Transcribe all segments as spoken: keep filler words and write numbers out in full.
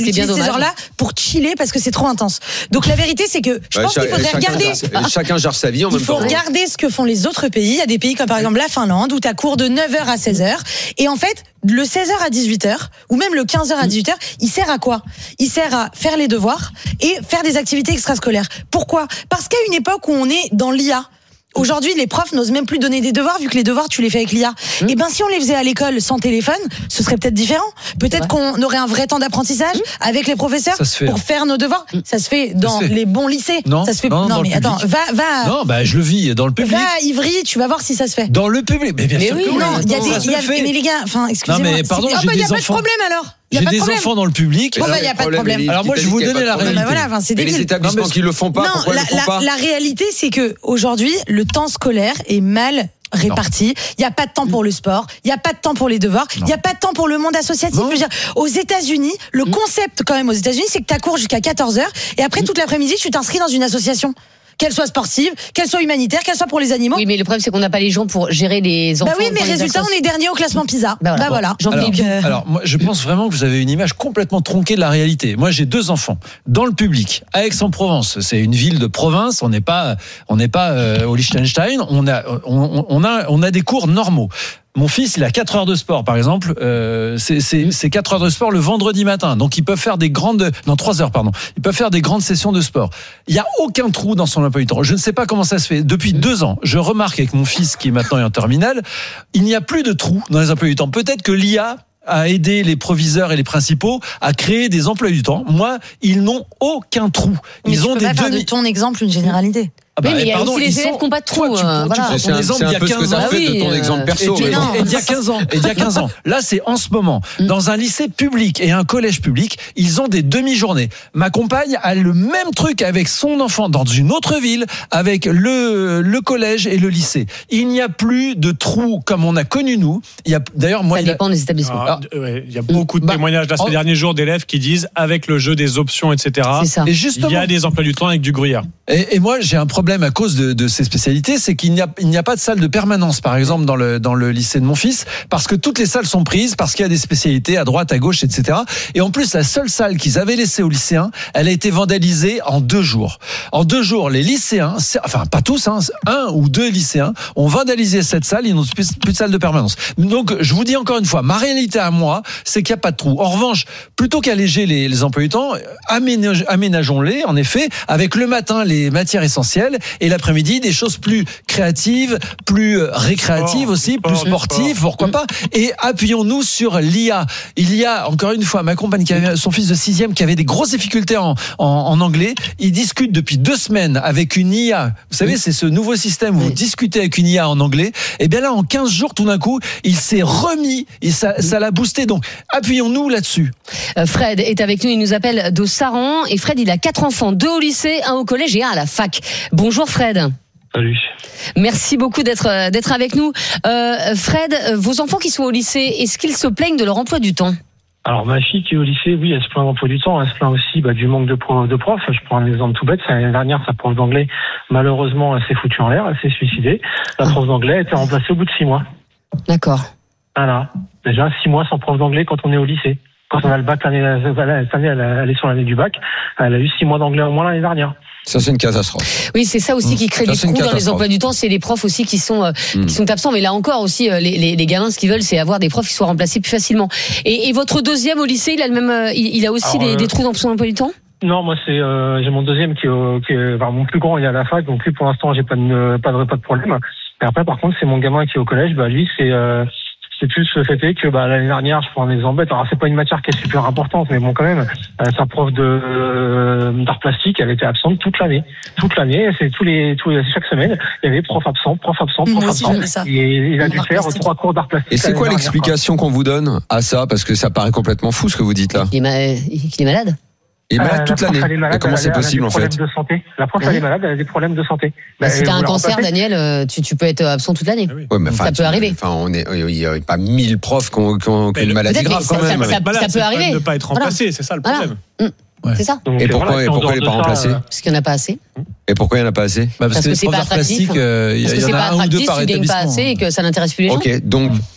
utilise ces heures-là pour chiller parce que c'est trop intense. Donc la vérité, c'est que je Ouais, pense cha- qu'il faudrait chacun regarder. gère- chacun gère sa vie en Il même faut temps. regarder ce que font les autres pays. Il y a des pays comme par exemple la Finlande où tu as cours de neuf heures à seize heures. Et en fait, le seize heures à dix-huit heures ou même le quinze heures à dix-huit heures, il sert à quoi? Il sert à faire les devoirs et faire des activités extrascolaires. Pourquoi? Parce qu'à une époque où on est dans l'I A, aujourd'hui, les profs n'osent même plus donner des devoirs vu que les devoirs, tu les fais avec l'I A. Mmh. Et ben, si on les faisait à l'école sans téléphone, ce serait peut-être différent. Peut-être ouais. qu'on aurait un vrai temps d'apprentissage mmh. avec les professeurs pour hein. faire nos devoirs. Mmh. Ça se fait dans se fait. les bons lycées. Non, ça se fait. non, non mais attends, va, va. Non, bah je le vis dans le public. Va à Ivry, tu vas voir si ça se fait. Dans le public, mais bien mais sûr oui, que oui. Non, il y a des, il y a, mais les gars, enfin, excusez-moi. Non mais pardon, oh, j'ai bah, des y a enfants. pas de problème alors. J'ai des enfants dans le public. Bon, bah, y a pas de problème. Alors moi, je vais vous donner la réalité. Bah, voilà, enfin, c'est mais les établissements non, mais... qui le font pas, non, pourquoi la, ils le font la, pas la réalité, c'est que aujourd'hui, le temps scolaire est mal réparti. Il y a pas de temps pour le sport. Il y a pas de temps pour les devoirs. Il y a pas de temps pour le monde associatif. Je veux dire, aux États-Unis, le concept quand même aux États-Unis, c'est que tu as cours jusqu'à quatorze heures et après toute l'après-midi, tu t'inscris dans une association. Qu'elle soit sportive, qu'elle soit humanitaire, qu'elle soit pour les animaux. Oui, mais le problème, c'est qu'on n'a pas les gens pour gérer les enfants. Bah oui, mais résultat, on est dernier au classement PISA. Bah, bah voilà. Bon. Alors, euh... alors, moi, je pense vraiment que vous avez une image complètement tronquée de la réalité. Moi, j'ai deux enfants dans le public, à Aix-en-Provence. C'est une ville de province. On n'est pas, on n'est pas euh, au Liechtenstein. On a, on, on a, on a des cours normaux. Mon fils, il a quatre heures de sport, par exemple. Euh, c'est, c'est, c'est quatre heures de sport le vendredi matin. Donc, ils peuvent faire des grandes... Non, trois heures, pardon. Ils peuvent faire des grandes sessions de sport. Il n'y a aucun trou dans son emploi du temps. Je ne sais pas comment ça se fait. Depuis deux ans, je remarque avec mon fils, qui est maintenant en terminale, il n'y a plus de trou dans les emplois du temps. Peut-être que l'I A a aidé les proviseurs et les principaux à créer des emplois du temps. Moi, ils n'ont aucun trou. Ils mais ont tu peux des pas faire de ton exemple une généralité. Ah bah, oui, mais il y a pardon, aussi les élèves qui n'ont pas de trou. Toi, tu, euh, tu voilà. prends ton exemple d'il y a quinze ans. C'est un peu ce que tu as fait de ton exemple perso. Et, et, et d'il y a quinze ans. Et d'il y a quinze ans. Là, c'est en ce moment. Dans un lycée public et un collège public, ils ont des demi-journées. Ma compagne a le même truc avec son enfant dans une autre ville, avec le, le collège et le lycée. Il n'y a plus de trous comme on a connu nous. Il y a, d'ailleurs, moi, ça il dépend a... des établissements. Ah, ouais, il y a beaucoup de bah, témoignages là, ces oh. derniers jours d'élèves qui disent, avec le jeu des options, et cetera. C'est ça. Et justement, il y a des emplois du temps avec du gruyère. Et, et moi, j'ai un problème à cause de, de ces spécialités, c'est qu'il n'y a, il n'y a pas de salle de permanence, par exemple, dans le, dans le lycée de mon fils, parce que toutes les salles sont prises, parce qu'il y a des spécialités à droite, à gauche, et cetera. Et en plus, la seule salle qu'ils avaient laissée aux lycéens, elle a été vandalisée en deux jours. En deux jours, les lycéens, enfin, pas tous, hein, un ou deux lycéens ont vandalisé cette salle, ils n'ont plus, plus de salle de permanence. Donc, je vous dis encore une fois, ma réalité à moi, c'est qu'il n'y a pas de trou. En revanche, plutôt qu'alléger les, les emplois du temps, aménage, aménageons-les, en effet, avec le matin, les matières essentielles, et l'après-midi, des choses plus créatives, plus récréatives aussi, plus sportives, pourquoi pas. Et appuyons-nous sur l'I A. Il y a, encore une fois, ma compagne qui avait son fils de sixième qui avait des grosses difficultés en, en, en anglais. Il discute depuis deux semaines avec une I A. Vous savez, c'est ce nouveau système où vous discutez avec une I A en anglais. Et bien là, en quinze jours, tout d'un coup, il s'est remis et ça, ça l'a boosté. Donc, appuyons-nous là-dessus. Fred est avec nous, il nous appelle de Saran. Et Fred, il a quatre enfants, deux au lycée, un au collège et un à la fac. Bonjour Fred. Salut. Merci beaucoup d'être d'être avec nous. Euh, Fred, vos enfants qui sont au lycée, est-ce qu'ils se plaignent de leur emploi du temps ? Alors ma fille qui est au lycée, oui, elle se plaint de l'emploi du temps, elle se plaint aussi bah, du manque de, pro, de profs. Je prends un exemple tout bête, l'année dernière, sa prof d'anglais, malheureusement, elle s'est foutue en l'air, elle s'est suicidée. La prof d'anglais a été remplacée au bout de six mois. D'accord. Voilà. Déjà, six mois sans prof d'anglais quand on est au lycée. Quand on a le bac l'année, cette année, elle est sur l'année du bac, elle a eu six mois d'anglais au moins l'année dernière. Ça, c'est une catastrophe. Oui, c'est ça aussi qui crée ça, des trous dans les emplois du temps. C'est les profs aussi qui sont, euh, mmh. qui sont absents. Mais là encore aussi, euh, les, les, les gamins, ce qu'ils veulent, c'est avoir des profs qui soient remplacés plus facilement. Et, et votre deuxième au lycée, il a le même, euh, il, il a aussi Alors, des, euh... des trous dans son emploi du temps ? Non, moi c'est euh, j'ai mon deuxième qui est, qui est enfin, mon plus grand, il est à la fac, donc lui pour l'instant j'ai pas de pas de pas de problème. Et après par contre c'est mon gamin qui est au collège, bah lui c'est euh, c'est plus le fait est que bah l'année dernière, je prends un exemple bête, alors c'est pas une matière qui est super importante, mais bon quand même, euh, sa prof de euh, d'art plastique, elle était absente toute l'année, toute l'année, c'est tous les tous les, chaque semaine, il y avait prof absent, prof absent, prof Moi absent. ça. Et il a dû faire trois cours d'art plastique. Et c'est quoi l'explication qu'on vous donne à ça, parce que ça paraît complètement fou ce que vous dites là. Il est, ma... il est malade. Il est malade toute euh, l'année. Malade, comment c'est possible en fait ? De santé. La prof, ouais. Elle est malade, elle a des problèmes de santé. Bah, si t'as un cancer, Daniel, tu, tu peux être absent toute l'année. Oui. Ouais, mais ça tu, peut arriver. Enfin, on est, il y a pas mille profs qui ont, qui ont une maladie grave quand même. Ça, ça, malade, ça peut arriver. De pas être remplacé, voilà. C'est ça le problème. Voilà. Mmh. Ouais. C'est ça. Donc, et pourquoi, voilà, et pourquoi il n'est pas remplacé ? Parce qu'il n'y en a pas assez. Et pourquoi il n'y en a pas assez ? bah parce, parce que, que c'est pas attractif. Il euh, y, y en a un ou deux par établissement. Parce que c'est pas attractif, tu gagnes pas assez et que ça n'intéresse plus les gens. Ok, donc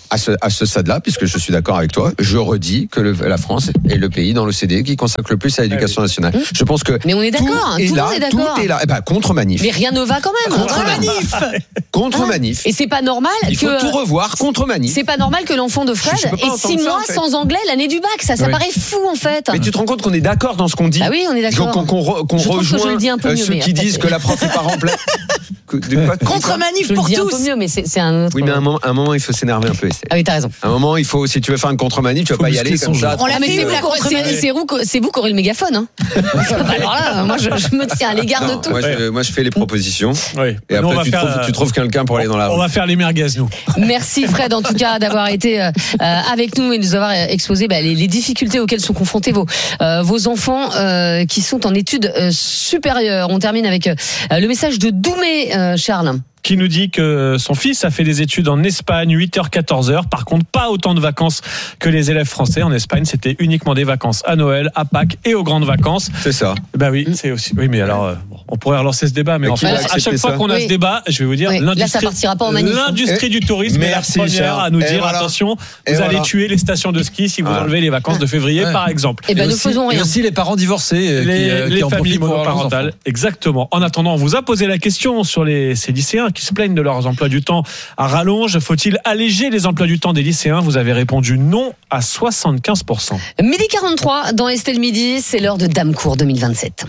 à ce, à ce stade-là, puisque je suis d'accord avec toi, je redis que le, la France est le pays dans l'O C D E qui consacre le plus à l'éducation nationale. Mmh. Je pense que mais on est d'accord, tout, tout est le là, monde est d'accord. Tout est là. Eh ben, contre manif. Mais rien ne va quand même. Contre manif. Contre manif. Et c'est pas normal Il que. faut tout revoir contre manif. C'est pas normal que l'enfant de Fred Je- je peux pas ait entendre six ça, mois en fait. sans anglais l'année du bac. Ça, ça Oui. paraît fou en fait. Mais tu te rends compte qu'on est d'accord dans ce qu'on dit. Ah oui, on est d'accord. Qu'on, qu'on, re- qu'on Je trouve que je rejoint le dis un peu euh, mieux, ceux mais qui après, disent c'est- que la prof n'est pas remplacée. De quoi- Contre manif Je le pour dis un tous. peu mieux, mais c'est c'est un autre. Oui, mais à un moment, à un moment, il faut s'énerver un peu. Estelle. Ah oui, t'as raison. À un moment, il faut, si tu veux faire une contre-manif, tu vas Faut pas y muscler aller son comme ça. On l'a Ah, mais fait, c'est nous, vous, la qui aurez- contre-manif. c'est- c'est vous, c'est vous qui aurez le mégaphone. Hein. Alors là, moi, je, je me tiens à l'égard Non, de tout. moi, je, moi, je fais les propositions. Oui. Et Nous, on après, va tu, faire, trouves, euh, tu trouves quelqu'un pour aller dans la On rue. va faire les merguez, nous. Merci Fred en tout cas d'avoir été euh, avec nous et nous avoir exposé bah, les, les difficultés auxquelles sont confrontés vos, euh, vos enfants euh, qui sont en études euh, supérieures. On termine avec euh, le message de Doumé, euh, Charles. Qui nous dit que son fils a fait des études en Espagne, huit heures quatorze heures. Par contre, pas autant de vacances que les élèves français. En Espagne, c'était uniquement des vacances à Noël, à Pâques et aux grandes vacances. C'est ça. Bah oui, c'est aussi. Oui, mais alors, euh, bon, on pourrait relancer ce débat, mais, Mais en qui fait, va à accepter chaque fois ça qu'on a Oui. ce débat, je vais vous dire, Oui, là, ça l'industrie, partira pas en manif. l'industrie du tourisme est la Merci, première Charles. à nous Et dire voilà. attention, Et vous allez voilà. tuer les stations de ski si vous Voilà. enlevez les vacances de février, Ouais. par exemple. Eh ben, Et nous aussi- faisons Et rien. aussi les parents divorcés euh, Les, qui, euh, les qui en familles profitent pour avoir leurs monoparentales, enfants. exactement. En attendant, on vous a posé la question sur les, ces lycéens qui se plaignent de leurs emplois du temps à rallonge. Faut-il alléger les emplois du temps des lycéens? Vous avez répondu non à soixante-quinze pour cent. Midi quarante-trois dans Estelle Midi, c'est l'heure de Damecourt deux mille vingt-sept.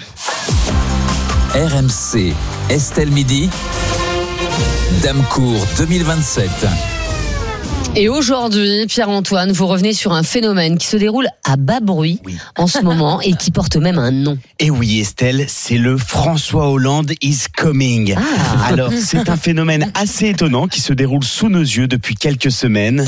R M C, Estelle Midi, Damecourt deux mille vingt-sept. Et aujourd'hui, Pierre-Antoine, vous revenez sur un phénomène qui se déroule à bas bruit Oui. en ce moment et qui porte même un nom. Et oui, Estelle, c'est le François Hollande is coming. Ah. Alors, c'est un phénomène assez étonnant qui se déroule sous nos yeux depuis quelques semaines.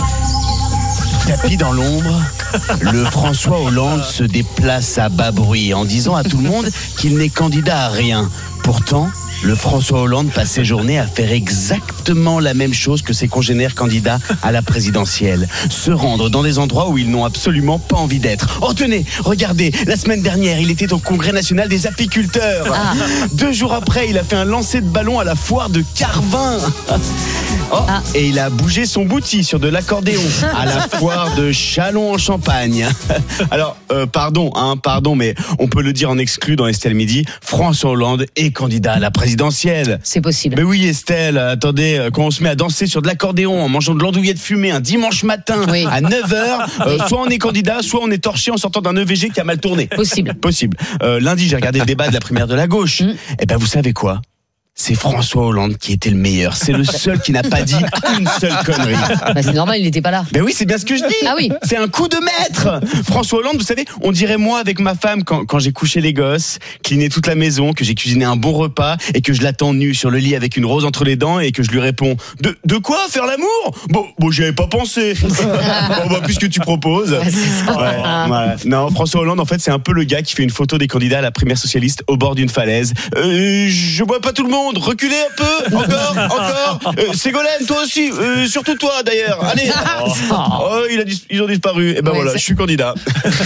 Tapis dans l'ombre, le François Hollande se déplace à bas bruit en disant à tout le monde qu'il n'est candidat à rien. Pourtant, le François Hollande passe ses journées à faire exactement la même chose que ses congénères candidats à la présidentielle. Se rendre dans des endroits où ils n'ont absolument pas envie d'être. Oh tenez, regardez, la semaine dernière, il était au Congrès national des apiculteurs. Ah. Deux jours après, il a fait un lancer de ballon à la foire de Carvin. Oh, Ah. et il a bougé son bouti sur de l'accordéon à la foire de Châlons en Champagne. Alors, euh, pardon, hein, pardon, mais on peut le dire en exclu dans Estelle Midi, François Hollande est candidat à la présidentielle. C'est possible. Mais oui, Estelle, attendez, euh, quand on se met à danser sur de l'accordéon en mangeant de l'andouillette fumée un dimanche matin Oui. à neuf heures, euh, soit on est candidat, soit on est torché en sortant d'un E V G qui a mal tourné. Possible. Possible. Euh, lundi, j'ai regardé le débat de la primaire de la gauche. Mm. Eh ben, vous savez quoi ? C'est François Hollande qui était le meilleur. C'est le seul qui n'a pas dit une seule connerie. Bah, c'est normal, il n'était pas là. Ben oui, c'est bien ce que je dis. Ah oui. C'est un coup de maître. François Hollande, vous savez, on dirait moi avec ma femme quand, quand j'ai couché les gosses, cliné toute la maison, que j'ai cuisiné un bon repas et que je l'attends nu sur le lit avec une rose entre les dents et que je lui réponds de, de quoi faire l'amour? Bon, bon, j'y avais pas pensé. Bon, bah, puisque tu proposes. Ouais, c'est ça. Ouais, voilà. Non, François Hollande, en fait, c'est un peu le gars qui fait une photo des candidats à la primaire socialiste au bord d'une falaise. Euh, je vois pas tout le monde. Reculez un peu. Encore, encore. Euh, Ségolène, toi aussi. Euh, surtout toi, d'ailleurs. Allez. Oh, il a dis- ils ont disparu. Et ben Ouais, voilà, c'est- je suis candidat.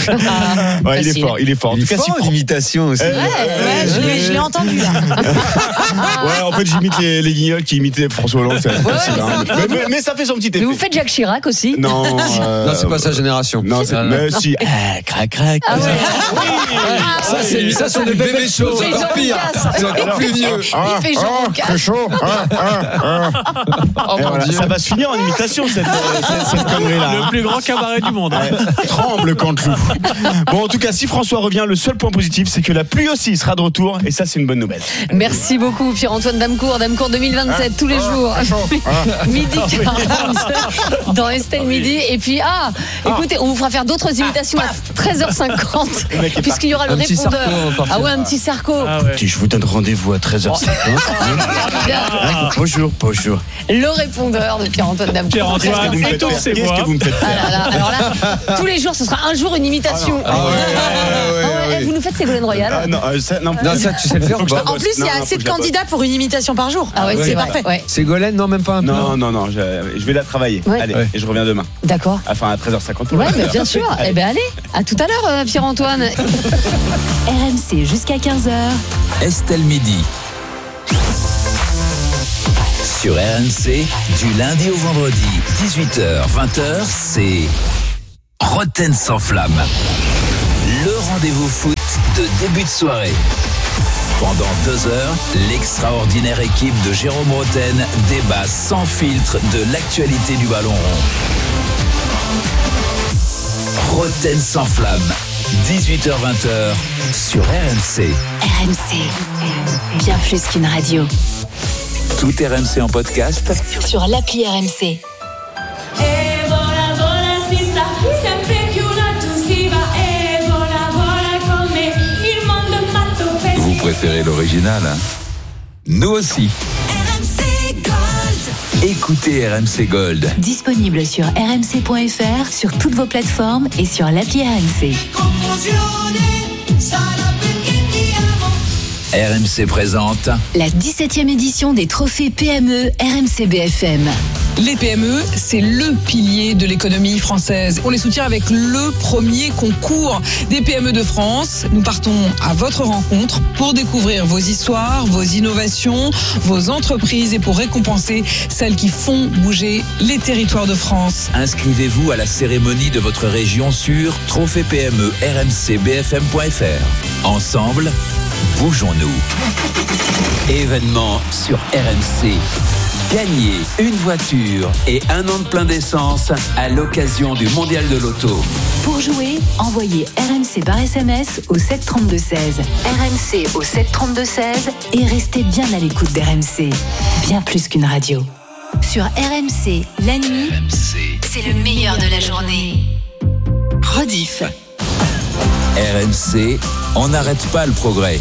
Ah, Ouais, il est facile. fort, il est fort. En Il est tout cas, si fort en imitation aussi. Euh, Ouais, ouais, je l'ai- je l'ai entendu là. Ouais, en fait, j'imite les, les guignols qui imitaient François Hollande. C'est assez Ouais, facile, hein. c'est- mais, mais- mais ça fait son petit effet. Mais vous faites Jacques Chirac aussi? Non, euh, Non, c'est pas sa génération. Non, c'est, Ah, non. mais si. Ah, crac, crac. Ah ouais. Ça, c'est l'imitation de bébé chaud. C'est encore Jean pire. Lucas. C'est encore plus vieux. Il fait Jean Lucas. chaud. Oh Et mon voilà, Dieu. ça va se finir en imitation, cette, euh, cette, cette connerie-là. Le plus grand cabaret du monde. hein. Ouais. Tremble Canteloup. Bon, en tout cas, si François revient, le seul point positif, c'est que la pluie aussi sera de retour, et ça, c'est une bonne nouvelle. Merci beaucoup Pierre-Antoine Damecourt, Damecourt deux mille vingt-sept tous les jours. Midi quarante dans Estelle Midi. Et puis ah, écoutez, on vous fera faire d'autres imitations à treize heures cinquante Le mec est puisqu'il y aura le Un petit répondeur. Sarko, parfait. Ah ouais, un petit Sarko. Ah ouais. Je vous donne rendez-vous à treize heures cinquante. Bonjour, bonjour. Le répondeur de Pierre-Antoine Damecourt. Pierre-Antoine, Qu'est-ce que vous me et faites tous faire ces Qu'est-ce voix. que vous me faites Ah faire là là, alors là, tous les jours, ce sera un jour une imitation. Ah ouais, ouais, ouais, Ah ouais, ouais. vous nous faites Ségolène Royal. Ah non, euh, ça, non, Non, ça, tu sais le faire ou pas En plus, il y a assez de candidats pour une imitation par jour. Ah ouais, Ouais. c'est parfait. parfait. Ouais. Ségolène, non, même pas un peu. Non, non, non, je, je vais la travailler. Ouais. Allez, Ouais. et je reviens demain. D'accord. Enfin, à treize heures cinquante. Ouais, mais bien sûr. Eh ben allez, à tout à l'heure, euh, Pierre-Antoine. R M C jusqu'à quinze heures. Estelle Midi. Sur R M C, du lundi au vendredi, dix-huit heures, vingt heures, c'est Roten sans flamme. Le rendez-vous foot de début de soirée. Pendant deux heures, l'extraordinaire équipe de Jérôme Roten débat sans filtre de l'actualité du ballon rond. Roten sans flamme, dix-huit heures, vingt heures sur R M C. R M C, bien plus qu'une radio. Tout R M C en podcast Sur l'appli R M C. Vous préférez l'original, hein? Nous aussi. R M C Gold. Écoutez R M C Gold. Disponible sur r m c point f r, sur toutes vos plateformes et sur l'appli R M C. R M C présente La dix-septième édition des trophées P M E R M C B F M. Les P M E, c'est le pilier de l'économie française. On les soutient avec le premier concours des P M E de France. Nous partons à votre rencontre pour découvrir vos histoires, vos innovations, vos entreprises et pour récompenser celles qui font bouger les territoires de France. Inscrivez-vous à la cérémonie de votre région sur trophée P M E R M C B F M point F R. Ensemble, bougeons-nous. Événement sur R M C. Gagnez une voiture et un an de plein d'essence à l'occasion du Mondial de l'Auto. Pour jouer, envoyez R M C par S M S au sept trente-deux seize. R M C au sept trente-deux seize et restez bien à l'écoute d'R M C. Bien plus qu'une radio. Sur R M C, la nuit, c'est le meilleur de la journée. Rediff. R M C, on n'arrête pas le progrès.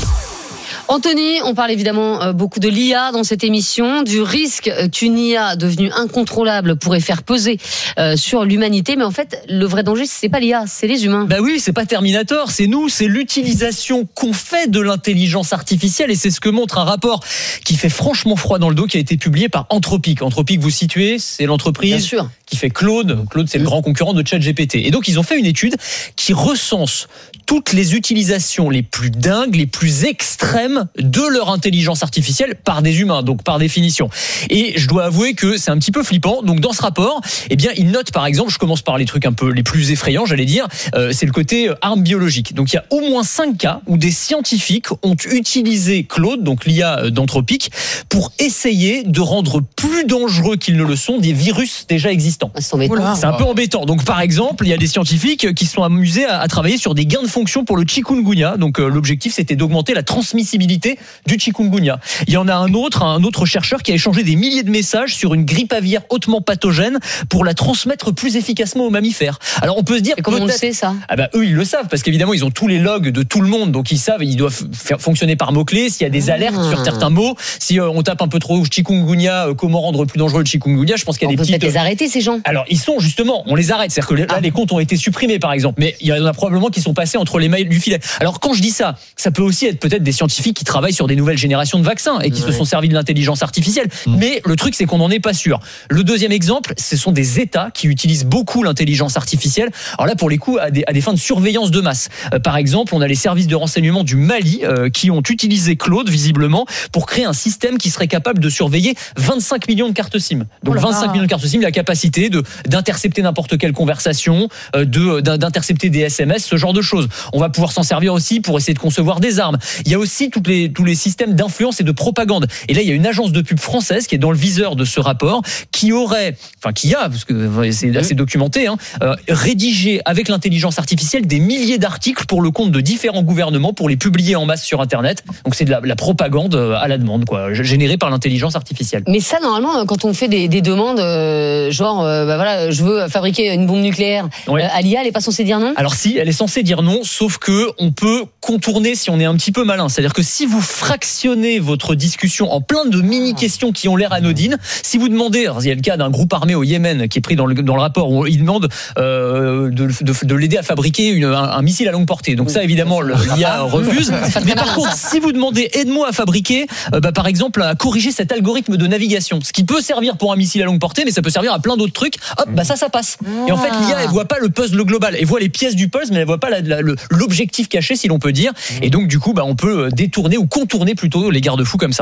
Anthony, on parle évidemment beaucoup de l'I A dans cette émission, du risque qu'une I A devenue incontrôlable pourrait faire peser sur l'humanité. Mais en fait, le vrai danger, c'est pas l'I A, c'est les humains. Bah oui, c'est pas Terminator, c'est nous, c'est l'utilisation qu'on fait de l'intelligence artificielle. Et c'est ce que montre un rapport qui fait franchement froid dans le dos, qui a été publié par Anthropic. Anthropic, vous situez, c'est l'entreprise Bien sûr. qui fait Claude. Claude, c'est le grand concurrent de ChatGPT. Et donc, ils ont fait une étude qui recense toutes les utilisations les plus dingues, les plus extrêmes de leur intelligence artificielle par des humains, donc par définition. Et je dois avouer que c'est un petit peu flippant. Donc dans ce rapport, eh bien, ils notent par exemple, je commence par les trucs un peu les plus effrayants, j'allais dire, euh, c'est le côté armes biologiques. Donc il y a au moins cinq cas où des scientifiques ont utilisé Claude, donc l'I A d'Anthropic, pour essayer de rendre plus dangereux qu'ils ne le sont des virus déjà existants. C'est embêtant. C'est un peu embêtant. Donc par exemple, il y a des scientifiques qui se sont amusés à, à travailler sur des gains de fonction pour le chikungunya. Donc euh, l'objectif, c'était d'augmenter la transmissibilité du chikungunya. Il y en a un autre, un autre chercheur qui a échangé des milliers de messages sur une grippe aviaire hautement pathogène pour la transmettre plus efficacement aux mammifères. Alors on peut se dire, et comment on le sait ça? Ah bah eux ils le savent parce qu'évidemment ils ont tous les logs de tout le monde, donc ils savent, ils doivent faire fonctionner par mots clés. S'il y a des alertes ah. sur certains mots, si euh, on tape un peu trop chikungunya, euh, comment rendre plus dangereux le chikungunya, je pense qu'il y a on des peut petites. peut-être les arrêter ces gens. Alors ils sont justement, on les arrête, c'est-à-dire que là ah. les comptes ont été supprimés par exemple, mais il y en a probablement qui sont passés entre les mailles du filet. Alors quand je dis ça, ça peut aussi être peut-être des scientifiques qui travaillent sur des nouvelles générations de vaccins et qui ouais. se sont servis de l'intelligence artificielle. Mmh. Mais le truc, c'est qu'on n'en est pas sûr. Le deuxième exemple, ce sont des États qui utilisent beaucoup l'intelligence artificielle. Alors là, pour les coups, à des, à des fins de surveillance de masse. Euh, par exemple, on a les services de renseignement du Mali euh, qui ont utilisé Claude, visiblement, pour créer un système qui serait capable de surveiller vingt-cinq millions de cartes SIM. Donc oh vingt-cinq millions de cartes SIM, la capacité de, d'intercepter n'importe quelle conversation, euh, de, d'intercepter des S M S, ce genre de choses. On va pouvoir s'en servir aussi pour essayer de concevoir des armes. Il y a aussi toutes les, tous les systèmes d'influence et de propagande. Et là, il y a une agence de pub française qui est dans le viseur de ce rapport, qui aurait, enfin qui a, parce que c'est assez documenté, hein, euh, rédigé avec l'intelligence artificielle des milliers d'articles pour le compte de différents gouvernements pour les publier en masse sur Internet. Donc c'est de la, la propagande à la demande, quoi, générée par l'intelligence artificielle. Mais ça, normalement, quand on fait des, des demandes, euh, genre, euh, bah voilà, je veux fabriquer une bombe nucléaire, ouais. euh, à l'I A, elle est pas censée dire non? Alors si, elle est censée dire non, sauf que on peut contourner si on est un petit peu malin. C'est-à-dire que si vous fractionnez votre discussion en plein de mini-questions qui ont l'air anodines, si vous demandez, alors il y a le cas d'un groupe armé au Yémen qui est pris dans le, dans le rapport où il demande euh, de, de, de l'aider à fabriquer une, un, un missile à longue portée. Donc ça, évidemment, l'I A refuse. Mais par contre, si vous demandez aide-moi à fabriquer, euh, bah, par exemple, à corriger cet algorithme de navigation, ce qui peut servir pour un missile à longue portée, mais ça peut servir à plein d'autres trucs, hop, bah ça, ça passe. Et en fait, l'I A, elle voit pas le puzzle global. Elle voit les pièces du puzzle, mais elle voit pas la, la, le, l'objectif caché, si l'on peut dire. Et donc, du coup, bah, on peut détourner ou contourner plutôt les garde-fous comme ça.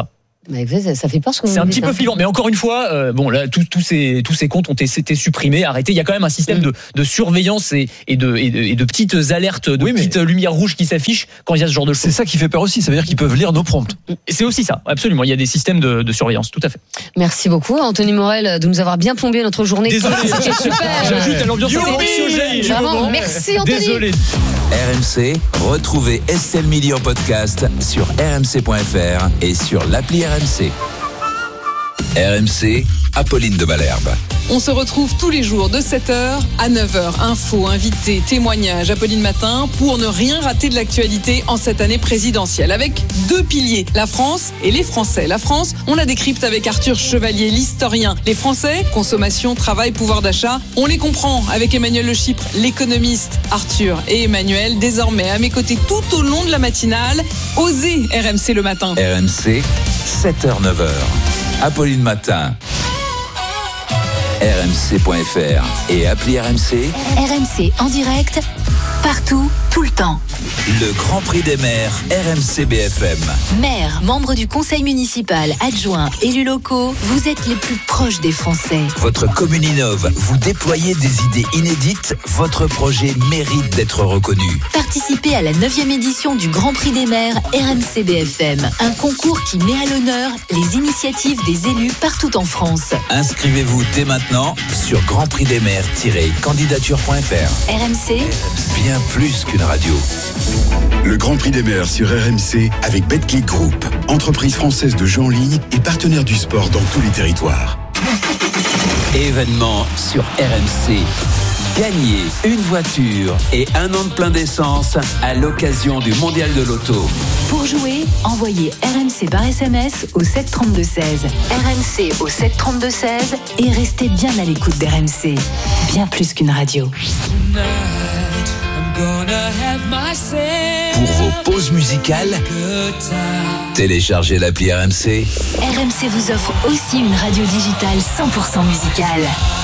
Mais ça, ça fait peur ce que vous C'est un dites, petit peu hein. flippant, mais encore une fois, euh, bon là, tous tous ces tous ces comptes ont été, été supprimés, arrêtés. Il y a quand même un système Mm. de, de surveillance et, et de et de et de petites alertes, de Oui, mais- petites lumières rouges qui s'affichent quand il y a ce genre de C'est choses. ça qui fait peur aussi. Ça veut dire qu'ils peuvent lire nos prompts. Et c'est aussi ça, absolument. Il y a des systèmes de, de surveillance, tout à fait. Merci beaucoup, Anthony Morel, de nous avoir bien plombé notre journée. Désolé, C'était super. j'ajoute à l'ambiance Youpi. anxiogène du Vraiment, moment. merci, Anthony. Désolé. R M C, retrouvez Estelle Midi en podcast sur r m c point f r et sur l'appli R M C. R M C, Apolline de Malherbe. On se retrouve tous les jours de sept heures à neuf heures. Infos, invités, témoignages, Apolline Matin pour ne rien rater de l'actualité en cette année présidentielle. Avec deux piliers, la France et les Français. La France, on la décrypte avec Arthur Chevalier, l'historien. Les Français, consommation, travail, pouvoir d'achat, on les comprend avec Emmanuel Le Chypre, l'économiste. Arthur et Emmanuel, désormais à mes côtés tout au long de la matinale. Osez R M C le matin. R M C, sept heures neuf heures. Apolline Matin. R M C point F R et appli R M C. R M C en direct, partout, tout le temps. Le Grand Prix des maires R M C B F M. Maire, membre du conseil municipal, adjoint, élus locaux, vous êtes les plus proches des Français. Votre commune innove, vous déployez des idées inédites, votre projet mérite d'être reconnu. Participez à la neuvième édition du Grand Prix des maires R M C B F M, un concours qui met à l'honneur les initiatives des élus partout en France. Inscrivez-vous dès maintenant sur grand prix des maires tiret candidature point f r. R M C, Bien plus qu'une radio. Le Grand Prix des maires sur R M C avec Betclic Group, entreprise française de jeux en ligne et partenaire du sport dans tous les territoires. Événement sur R M C. Gagnez une voiture et un an de plein d'essence à l'occasion du Mondial de l'Auto. pour jouer, envoyez R M C par S M S au sept trente-deux seize. R M C au sept trente-deux seize et restez bien à l'écoute d'R M C. Bien plus qu'une radio. Pour vos pauses musicales, téléchargez l'appli R M C. R M C vous offre aussi une radio digitale cent pour cent musicale.